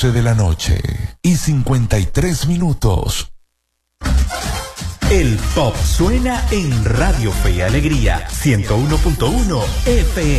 12 de la noche y 53 minutos. El pop suena en Radio Fe y Alegría 101.1 FM.